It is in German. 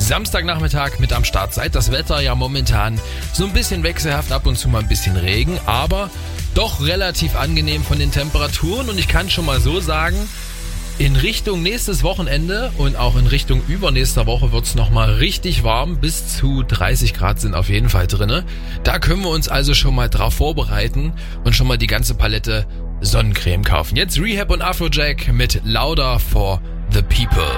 Samstagnachmittag mit am Start seid. Das Wetter ja momentan so ein bisschen wechselhaft, ab und zu mal ein bisschen Regen, aber doch relativ angenehm von den Temperaturen. Und ich kann schon mal so sagen, in Richtung nächstes Wochenende und auch in Richtung übernächster Woche wird es nochmal richtig warm. Bis zu 30 Grad sind auf jeden Fall drinne. Da können wir uns also schon mal drauf vorbereiten und schon mal die ganze Palette Sonnencreme kaufen. Jetzt Rehab und Afrojack mit Louder for the People.